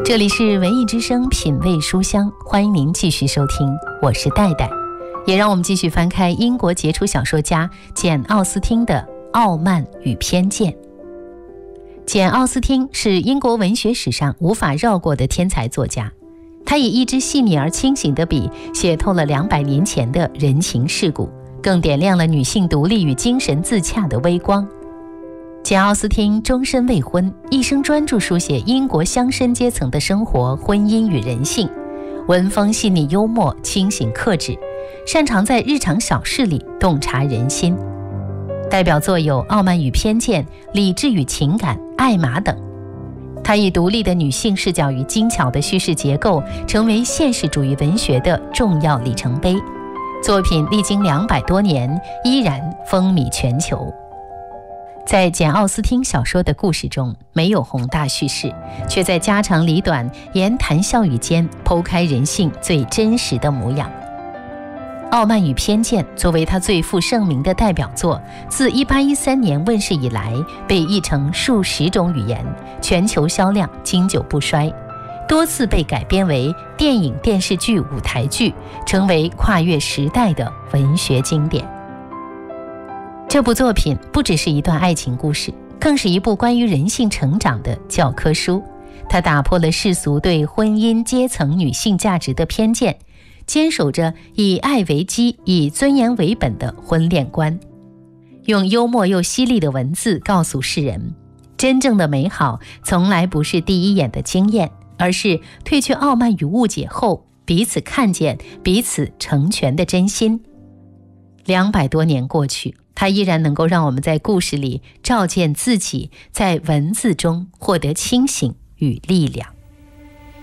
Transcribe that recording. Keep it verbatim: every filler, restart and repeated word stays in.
这里是文艺之声品味书香，欢迎您继续收听，我是戴戴。也让我们继续翻开英国杰出小说家简·奥斯汀的《傲慢与偏见》。简·奥斯汀是英国文学史上无法绕过的天才作家，他以一支细腻而清醒的笔写透了两百年前的人情世故，更点亮了女性独立与精神自洽的微光。简·奥斯汀终身未婚，一生专注书写英国乡绅阶层的生活、婚姻与人性，文风细腻幽默，清醒克制，擅长在日常小事里洞察人心。代表作有《傲慢与偏见》、《理智与情感》、《爱玛》等。他以独立的女性视角与精巧的叙事结构，成为现实主义文学的重要里程碑。作品历经两百多年，依然风靡全球。在简·奥斯汀小说的故事中，没有宏大叙事，却在家长里短、言谈笑语间剖开人性最真实的模样。《傲慢与偏见》作为他最负盛名的代表作，自一八一三年问世以来，被译成数十种语言，全球销量经久不衰，多次被改编为电影、电视剧、舞台剧，成为跨越时代的文学经典。这部作品不只是一段爱情故事，更是一部关于人性成长的教科书。它打破了世俗对婚姻、阶层、女性价值的偏见，坚守着以爱为基、以尊严为本的婚恋观，用幽默又犀利的文字告诉世人，真正的美好从来不是第一眼的惊艳，而是褪去傲慢与误解后，彼此看见、彼此成全的真心。两百多年过去，它依然能够让我们在故事里照见自己，在文字中获得清醒与力量。